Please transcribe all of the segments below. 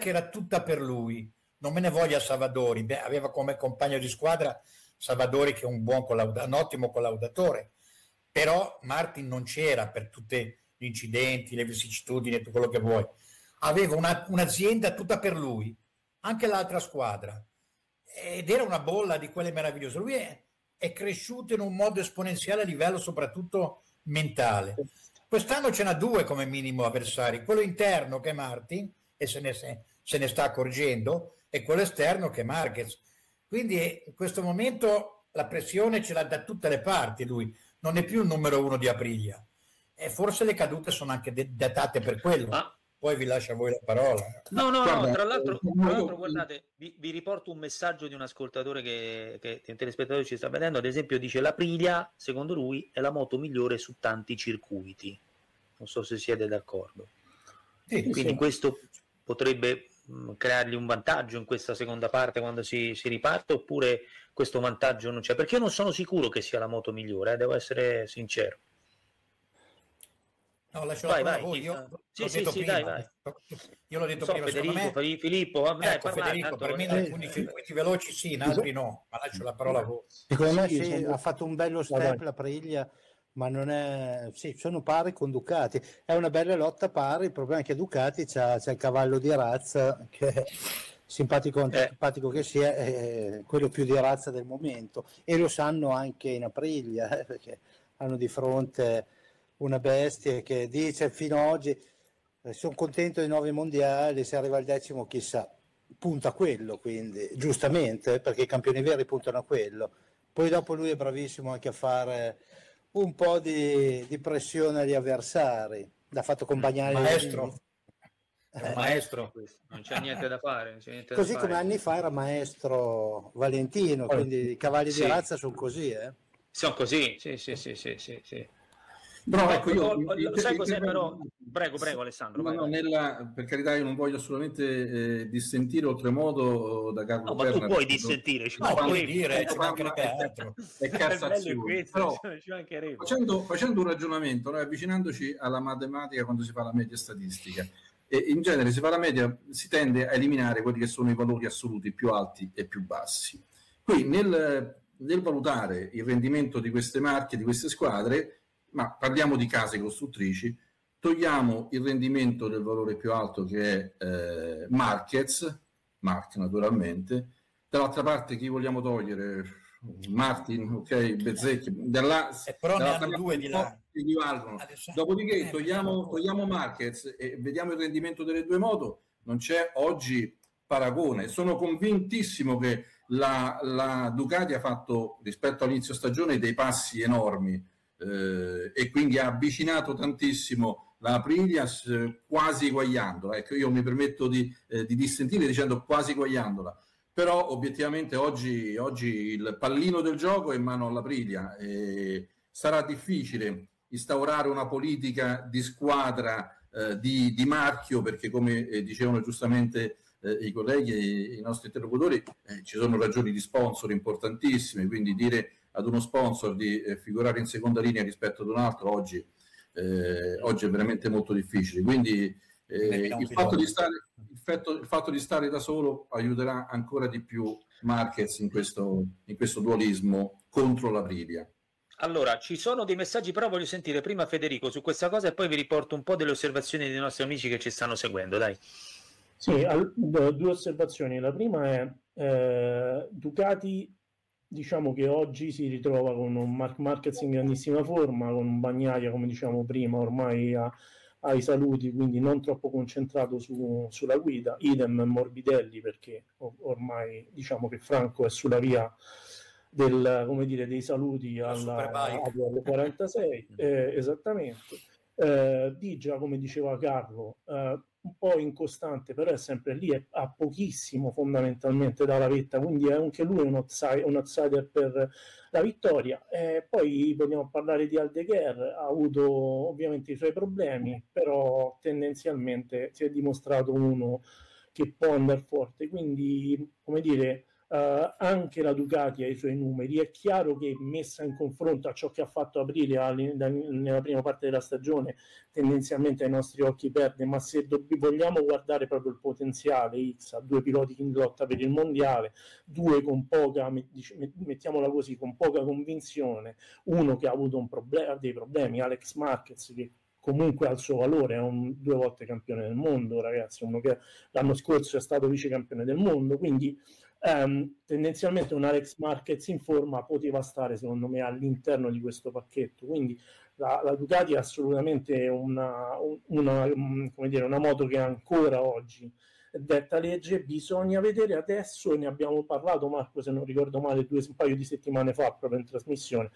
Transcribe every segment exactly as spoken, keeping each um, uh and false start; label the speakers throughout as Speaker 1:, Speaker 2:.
Speaker 1: che era tutta per lui. Non me ne voglia Savadori, beh, aveva come compagno di squadra Savadori che è un buon collaudatore, un ottimo collaudatore, però Martin non c'era per tutti gli incidenti, le vicissitudini e tutto quello che vuoi. Aveva una, un'azienda tutta per lui, anche l'altra squadra, ed era una bolla di quelle meravigliose. Lui è, è cresciuto in un modo esponenziale a livello soprattutto mentale. Quest'anno ce n'ha due come minimo avversari, quello interno che è Martin, e se ne, se, se ne sta accorgendo, e quello esterno che è Marquez. Quindi in questo momento la pressione ce l'ha da tutte le parti lui, non è più il numero uno di Aprilia, e forse le cadute sono anche datate per quello. Ah. Poi vi lascio a voi la parola.
Speaker 2: No, no, no, tra l'altro, tra l'altro guardate, vi, vi riporto un messaggio di un ascoltatore che, che un telespettatore ci sta vedendo, ad esempio dice l'Aprilia, secondo lui, è la moto migliore su tanti circuiti. Non so se siete d'accordo. Sì, quindi sì. Questo potrebbe mh, creargli un vantaggio in questa seconda parte quando si, si riparte, oppure questo vantaggio non c'è? Perché io non sono sicuro che sia la moto migliore, eh, devo essere sincero.
Speaker 1: No, lascio
Speaker 2: vai,
Speaker 1: la
Speaker 2: vai,
Speaker 1: voi. Io
Speaker 2: uh,
Speaker 1: l'ho
Speaker 2: sì,
Speaker 1: detto
Speaker 2: sì,
Speaker 1: prima.
Speaker 2: Dai, vai.
Speaker 1: Io l'ho detto
Speaker 2: so,
Speaker 1: prima.
Speaker 2: Federico,
Speaker 1: me,
Speaker 2: Filippo, vabbè,
Speaker 1: ecco,
Speaker 2: parlare,
Speaker 1: Federico,
Speaker 2: tanto,
Speaker 1: per me in alcuni circuiti veloci sì, in altri no, ma lascio la parola a voi.
Speaker 3: Secondo me
Speaker 4: sì,
Speaker 3: sì,
Speaker 4: sono...
Speaker 3: ha fatto un bello step
Speaker 4: Vabbè.
Speaker 3: la Aprilia, ma non è, sì, sono pari con Ducati, è una bella lotta pari. Il problema è che Ducati c'ha, c'ha il cavallo di razza che simpatico o antipatico che sia, è quello più di razza del momento, e lo sanno anche in Aprilia, eh, perché hanno di fronte una bestia che dice fino ad oggi eh, sono contento dei nove mondiali, se arriva al decimo chissà, punta a quello, quindi giustamente, perché i campioni veri puntano a quello. Poi dopo lui è bravissimo anche a fare un po' di, di pressione agli avversari, l'ha fatto con Bagnai.
Speaker 1: Maestro.
Speaker 2: Eh, maestro, non c'è niente da fare. C'è niente
Speaker 3: così
Speaker 2: da
Speaker 3: come
Speaker 2: fare.
Speaker 3: anni fa era maestro Valentino, quindi i cavalli
Speaker 2: sì.
Speaker 3: di razza sono così, eh?
Speaker 2: Sono così, sì, sì, sì, sì, sì, sì.
Speaker 5: Però
Speaker 2: no,
Speaker 5: ecco, io,
Speaker 2: io, io sai cos'è
Speaker 5: intervengo...
Speaker 2: però? Prego, prego Alessandro.
Speaker 5: No,
Speaker 2: vai,
Speaker 5: no,
Speaker 2: vai.
Speaker 5: nella, per carità, io non voglio assolutamente eh, dissentire oltremodo da Carlo
Speaker 2: No, ma
Speaker 5: Berna.
Speaker 2: tu puoi dissentire, ci
Speaker 1: no, puoi
Speaker 2: dire,
Speaker 1: dire, ci mancherebbe altro.
Speaker 5: È Cassazione.
Speaker 2: Questo,
Speaker 5: però,
Speaker 2: ci mancherebbe.
Speaker 5: Facendo, facendo un ragionamento, noi avvicinandoci alla matematica quando si fa la media statistica, e in genere si fa la media, si tende a eliminare quelli che sono i valori assoluti più alti e più bassi. Qui nel, nel valutare il rendimento di queste marche, di queste squadre, ma parliamo di case costruttrici, togliamo il rendimento del valore più alto che è eh, Marquez, Marc naturalmente, dall'altra parte chi vogliamo togliere? Martin, ok, Bezzecchi, dalla,
Speaker 1: eh, però ne hanno due di là.
Speaker 5: Dopodiché togliamo, togliamo Marquez e vediamo il rendimento delle due moto, non c'è oggi paragone. Sono convintissimo che la, la Ducati ha fatto rispetto all'inizio stagione dei passi enormi, Eh, e quindi ha avvicinato tantissimo la Aprilia, eh, quasi eguagliandola. Ecco, io mi permetto di, eh, di dissentire dicendo quasi eguagliandola, però obiettivamente oggi, oggi il pallino del gioco è in mano all'Aprilia e sarà difficile instaurare una politica di squadra eh, di, di marchio, perché come eh, dicevano giustamente eh, i colleghi e i nostri interlocutori, eh, ci sono ragioni di sponsor importantissime, quindi dire ad uno sponsor di eh, figurare in seconda linea rispetto ad un altro oggi, eh, oggi è veramente molto difficile. Quindi eh, il, fatto di stare, il, fatto, il fatto di stare da solo aiuterà ancora di più Marquez in questo, in questo dualismo contro l'Aprilia.
Speaker 2: Allora, ci sono dei messaggi, però voglio sentire prima Federico su questa cosa e poi vi riporto un po' delle osservazioni dei nostri amici che ci stanno seguendo, dai.
Speaker 4: Sì, al, due osservazioni. La prima è eh, Ducati, diciamo che oggi si ritrova con un Marc Marquez in grandissima forma, con un Bagnaia, come diciamo prima, ormai a, ai saluti, quindi non troppo concentrato su, sulla guida, idem Morbidelli, perché ormai diciamo che Franco è sulla via del, come dire, dei saluti alla, alle quarantasei, eh, esattamente. Eh, Digia, come diceva Carlo, eh, un po' incostante, però è sempre lì, è, ha pochissimo fondamentalmente dalla vetta, quindi è anche lui un outsider, un outsider per la vittoria. E poi vogliamo parlare di Aldeguer, ha avuto ovviamente i suoi problemi, però tendenzialmente si è dimostrato uno che può andare forte, quindi come dire, Uh, anche la Ducati ha i suoi numeri. È chiaro che messa in confronto a ciò che ha fatto Aprilia nella prima parte della stagione, tendenzialmente ai nostri occhi perde, ma se do- vogliamo guardare proprio il potenziale, X ha due piloti in lotta per il mondiale, due con poca, mettiamola così, con poca convinzione, uno che ha avuto un problema, dei problemi, Alex Marquez, che comunque ha il suo valore, è un due volte campione del mondo, ragazzi, uno che l'anno scorso è stato vice campione del mondo, quindi Um, tendenzialmente un Alex Marquez in forma poteva stare secondo me all'interno di questo pacchetto, quindi la, la Ducati è assolutamente una, una, come dire, una moto che ancora oggi detta legge. Bisogna vedere adesso, ne abbiamo parlato Marco se non ricordo male due, un paio di settimane fa proprio in trasmissione,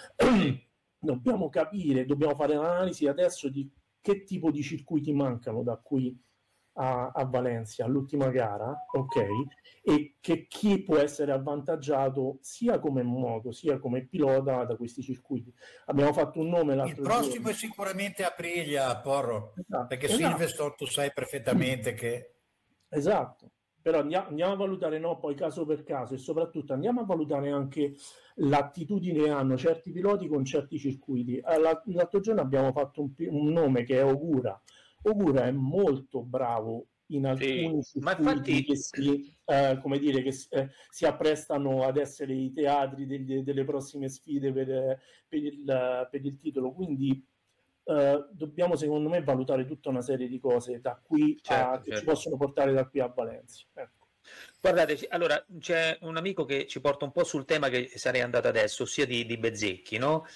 Speaker 4: dobbiamo capire, dobbiamo fare l'analisi adesso di che tipo di circuiti mancano da qui A, a Valencia all'ultima gara, ok, e che chi può essere avvantaggiato sia come moto sia come pilota da questi circuiti. Abbiamo fatto un nome l'altro
Speaker 1: il prossimo
Speaker 4: giorno.
Speaker 1: È sicuramente Aprilia, Porro, esatto, perché esatto. Silverstone tu sai perfettamente che
Speaker 4: esatto, però andiamo, andiamo a valutare no poi caso per caso, e soprattutto andiamo a valutare anche l'attitudine che hanno certi piloti con certi circuiti. L'altro giorno abbiamo fatto un, un nome che è Ogura. Ogura è molto bravo in alcuni sì, circuiti ma infatti... che, si, eh, come dire, che eh, si apprestano ad essere i teatri degli, delle prossime sfide per, per, il, per il titolo, quindi eh, dobbiamo secondo me valutare tutta una serie di cose da qui certo, a, certo. che ci possono portare da qui a Valencia. Ecco.
Speaker 2: Guardate, allora c'è un amico che ci porta un po' sul tema che sarei andato adesso, ossia di, di Bezzecchi, no?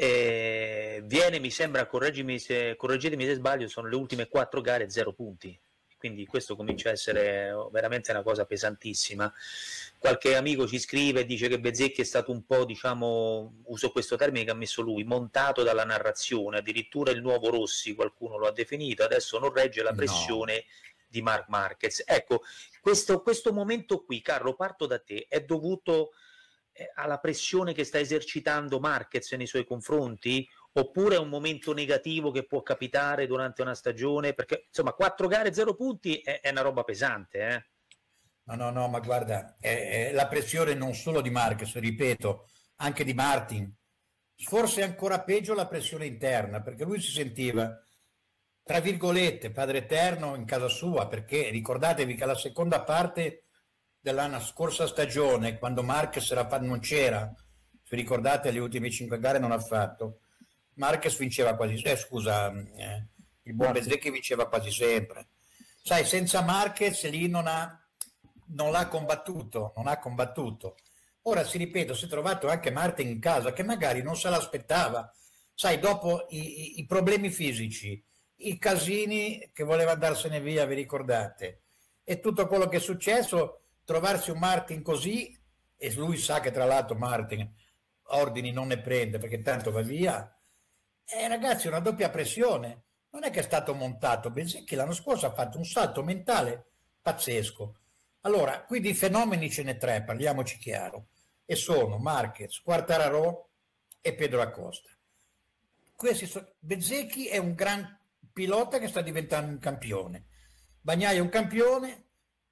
Speaker 2: Eh, viene, mi sembra, correggimi se, correggetemi se sbaglio, sono le ultime quattro gare, zero punti, quindi questo comincia a essere veramente una cosa pesantissima. Qualche amico ci scrive e dice che Bezzecchi è stato un po', diciamo, uso questo termine che ha messo lui, montato dalla narrazione, addirittura il nuovo Rossi qualcuno lo ha definito, adesso non regge la pressione no. di Marc Marquez. Ecco, questo, questo momento qui, Carlo, parto da te, è dovuto alla pressione che sta esercitando Marquez nei suoi confronti, oppure è un momento negativo che può capitare durante una stagione? Perché insomma quattro gare, zero punti è, è una roba pesante, eh?
Speaker 1: No, no, no, ma guarda, è, è la pressione non solo di Marquez, ripeto, anche di Martin. Forse ancora peggio la pressione interna, perché lui si sentiva, tra virgolette, padre eterno in casa sua, perché ricordatevi che la seconda parte dell'anno scorsa stagione, quando Marquez era, non c'era, se ricordate le ultime cinque gare non ha fatto, Marquez vinceva quasi eh, scusa eh, il buon Bezzecchi vinceva quasi sempre, sai, senza Marquez lì non ha non l'ha combattuto non ha combattuto ora si ripeto, si è trovato anche Martin in casa che magari non se l'aspettava, sai, dopo i, i, i problemi fisici, i casini che voleva andarsene via, vi ricordate, e tutto quello che è successo, trovarsi un Martin così, e lui sa che tra l'altro Martin ordini non ne prende perché tanto va via, e ragazzi una doppia pressione, non è che è stato montato, Bezzecchi l'anno scorso ha fatto un salto mentale pazzesco. Allora, qui di fenomeni ce ne tre, parliamoci chiaro, e sono Marquez, Quartararo e Pedro Acosta. Questi so... Bezzecchi è un gran pilota che sta diventando un campione, Bagnaia è un campione.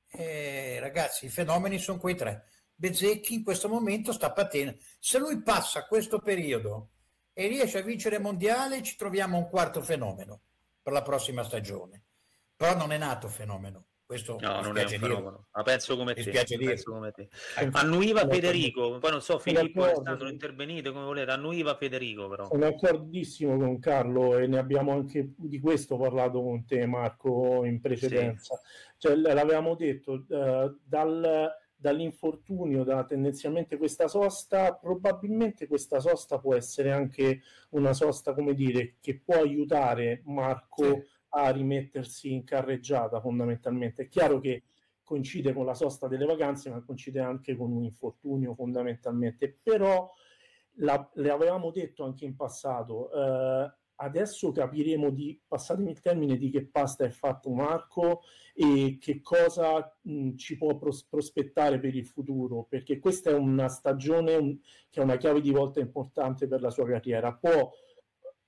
Speaker 1: Eh, ragazzi, i fenomeni sono quei tre. Bezzecchi in questo momento sta patendo. Se lui passa questo periodo e riesce a vincere mondiale, ci troviamo un quarto fenomeno per la prossima stagione. Però non è nato fenomeno. Questo
Speaker 2: no, non è un fenomeno. Ma penso come te. Penso come te.
Speaker 1: Eh,
Speaker 2: annuiva Federico, poi non so Filippo, Alessandro, intervenite come volete. Annuiva Federico, però.
Speaker 4: Sono d'accordissimo con Carlo e ne abbiamo anche di questo parlato con te, Marco, in precedenza. Sì. Cioè, l'avevamo detto, uh, dal, dall'infortunio, da tendenzialmente questa sosta, probabilmente questa sosta può essere anche una sosta, come dire, che può aiutare Marco sì. a rimettersi in carreggiata fondamentalmente. È chiaro che coincide con la sosta delle vacanze, ma coincide anche con un infortunio fondamentalmente, però la, le avevamo detto anche in passato, eh, adesso capiremo di, passatemi il termine, di che pasta è fatto Marco e che cosa mh, ci può pros- prospettare per il futuro, perché questa è una stagione un, che è una chiave di volta importante per la sua carriera. Può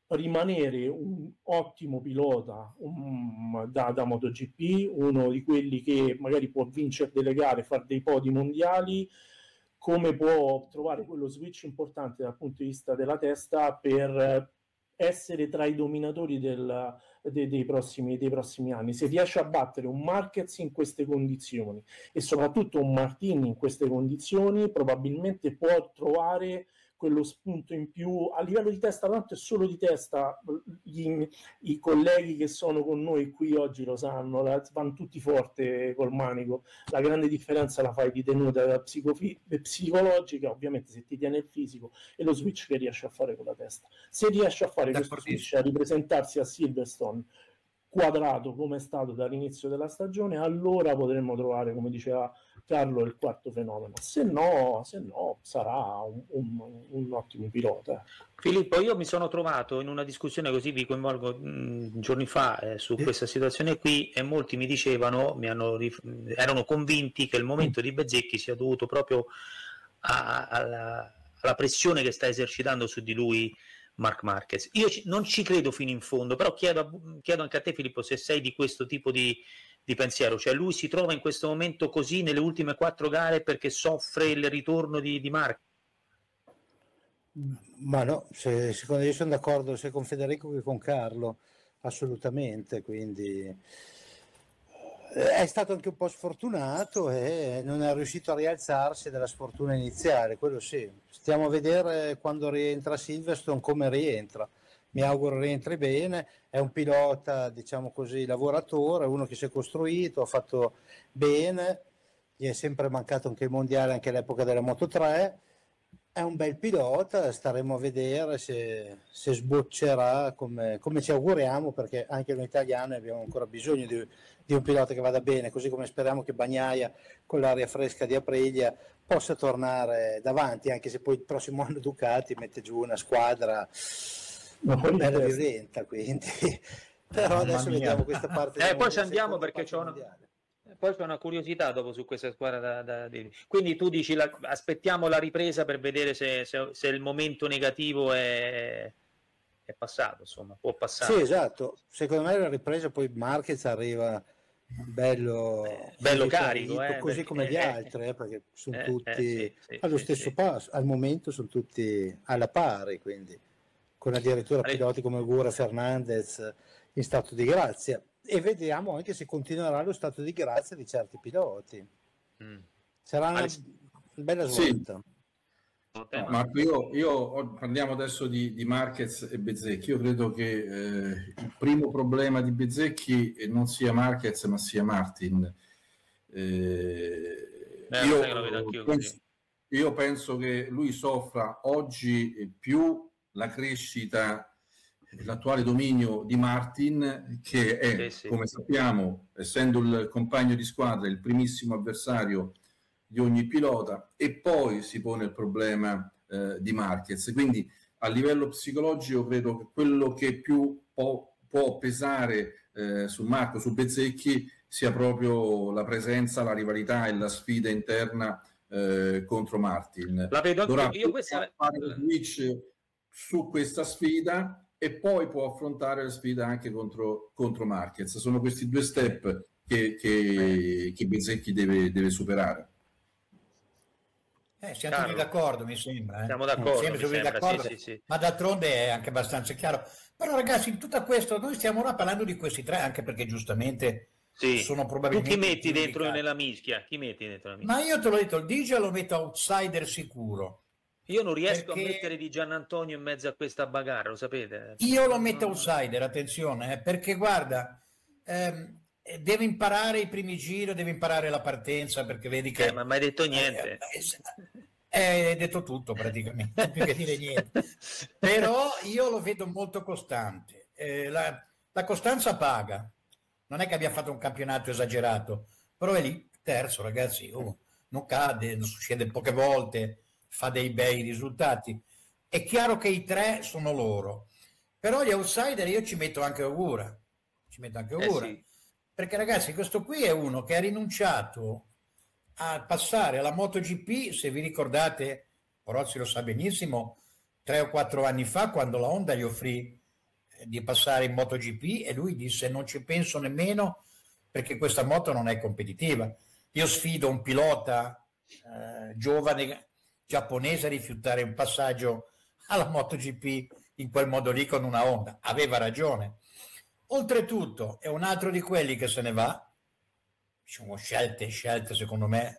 Speaker 4: rimanere un ottimo pilota um, da, da MotoGP, uno di quelli che magari può vincere delle gare, fare dei podi mondiali, come può trovare quello switch importante dal punto di vista della testa per essere tra i dominatori del, de, dei, prossimi, dei prossimi anni. Se riesce a battere un Marquez in queste condizioni e soprattutto un Martin in queste condizioni, probabilmente può trovare quello spunto in più a livello di testa, tanto è solo di testa. Gli, i colleghi che sono con noi qui oggi lo sanno, la, vanno tutti forte col manico. La grande differenza la fai di tenuta psicofi- psicologica, ovviamente se ti tiene il fisico, e lo switch che riesce a fare con la testa. Se riesce a fare questo switch, a ripresentarsi a Silverstone quadrato come è stato dall'inizio della stagione, allora potremmo trovare, come diceva Carlo, il quarto fenomeno. Se no, se no sarà un, un, un ottimo pilota.
Speaker 2: Filippo, io mi sono trovato in una discussione, così vi coinvolgo, mh, giorni fa eh, su questa situazione qui, e molti mi dicevano, mi hanno, erano convinti che il momento di Bezzecchi sia dovuto proprio a, a, alla, alla pressione che sta esercitando su di lui Marc Marquez. Io ci, non ci credo fino in fondo, però chiedo, chiedo anche a te, Filippo, se sei di questo tipo di, di pensiero, cioè lui si trova in questo momento così nelle ultime quattro gare perché soffre il ritorno di, di Marquez.
Speaker 3: Ma no, se, secondo io sono d'accordo sia con Federico che con Carlo, assolutamente, quindi è stato anche un po' sfortunato e non è riuscito a rialzarsi dalla sfortuna iniziale, quello sì. Stiamo a vedere quando rientra Silverstone come rientra. Mi auguro rientri bene, è un pilota, diciamo così, lavoratore, uno che si è costruito, ha fatto bene, gli è sempre mancato anche il mondiale, anche all'epoca della Moto tre. È un bel pilota, staremo a vedere se, se sboccerà come, come ci auguriamo, perché anche noi italiani abbiamo ancora bisogno di, di un pilota che vada bene, così come speriamo che Bagnaia con l'aria fresca di Aprilia possa tornare davanti, anche se poi il prossimo anno Ducati mette giù una squadra bella violenta, quindi però
Speaker 1: Mamma
Speaker 3: adesso
Speaker 1: mia.
Speaker 3: vediamo questa parte.
Speaker 2: Eh, poi ci andiamo perché c'è una... Poi c'è una curiosità dopo su questa squadra da, da, da... Quindi tu dici la, aspettiamo la ripresa per vedere se, se, se il momento negativo è, è passato, insomma, può passare.
Speaker 3: Sì, esatto, secondo me la ripresa poi Marquez arriva bello,
Speaker 2: eh, bello carico, eh,
Speaker 3: così
Speaker 2: perché,
Speaker 3: come gli
Speaker 2: eh,
Speaker 3: altri, eh, perché sono
Speaker 2: eh,
Speaker 3: tutti
Speaker 2: eh, sì, sì,
Speaker 3: allo
Speaker 2: sì,
Speaker 3: stesso
Speaker 2: sì.
Speaker 3: passo, al momento sono tutti alla pari, quindi con addirittura
Speaker 2: Vale.
Speaker 3: piloti come Gura Fernandez in stato di grazia. E vediamo anche se continuerà lo stato di grazia di certi piloti. Mm. Sarà una
Speaker 2: Vale.
Speaker 3: bella svolta.
Speaker 5: Sì. No, Marco, io, io parliamo adesso di, di Marquez e Bezzecchi. Io credo che eh, il primo problema di Bezzecchi non sia Marquez, ma sia Martin. Eh,
Speaker 2: Beh,
Speaker 5: io,
Speaker 2: lo vedo anch'io
Speaker 5: penso, io penso che lui soffra oggi più la crescita, l'attuale dominio di Martin, che è, sì, sì. come sappiamo, essendo il compagno di squadra, il primissimo avversario di ogni pilota, e poi si pone il problema eh, di Marquez. Quindi a livello psicologico credo che quello che più può, può pesare eh, su Marco, su Bezzecchi, sia proprio la presenza, la rivalità e la sfida interna eh, contro Martin.
Speaker 2: La vedo
Speaker 5: dovrà
Speaker 2: io questa...
Speaker 5: fare lo switch su questa sfida e poi può affrontare la sfida anche contro, contro Marquez. Sono questi due step che, che, che Bezzecchi deve, deve superare.
Speaker 1: Eh, siamo tutti d'accordo, mi sembra. Eh.
Speaker 2: Siamo d'accordo,
Speaker 1: siamo tutti
Speaker 2: sembra,
Speaker 1: d'accordo,
Speaker 2: sì, sì, sì.
Speaker 1: Ma d'altronde è anche abbastanza chiaro. Però ragazzi, in tutto questo, noi stiamo ora parlando di questi tre, anche perché giustamente
Speaker 2: sì.
Speaker 1: sono probabilmente...
Speaker 2: Tu chi metti dentro indicati. Nella mischia? Chi metti dentro la mischia?
Speaker 1: Ma io te l'ho detto, il D J lo metto outsider sicuro.
Speaker 2: Io non riesco
Speaker 1: perché...
Speaker 2: a mettere di Giannantonio in mezzo a questa bagarre, lo sapete?
Speaker 1: Io lo metto outsider, attenzione, eh, perché guarda, ehm, deve imparare i primi giri, deve imparare la partenza, perché vedi che...
Speaker 2: Eh, ma mai detto niente.
Speaker 1: Eh, eh, hai detto tutto praticamente, non più che dire niente. Però io lo vedo molto costante. Eh, la, la costanza paga. Non è che abbia fatto un campionato esagerato, però è lì, terzo, ragazzi, oh, non cade, non succede poche volte, fa dei bei risultati. È chiaro che i tre sono loro, però gli outsider io ci metto anche Ogura, ci metto anche Ogura, eh sì. Perché ragazzi questo qui è uno che ha rinunciato a passare alla MotoGP, se vi ricordate, Orozzi lo sa benissimo, tre o quattro anni fa, quando la Honda gli offrì di passare in MotoGP e lui disse non ci penso nemmeno perché questa moto non è competitiva. Io sfido un pilota eh, giovane giapponese a rifiutare un passaggio alla MotoGP in quel modo lì con una Honda. Aveva ragione. Oltretutto è un altro di quelli che se ne va, diciamo scelte, scelte secondo me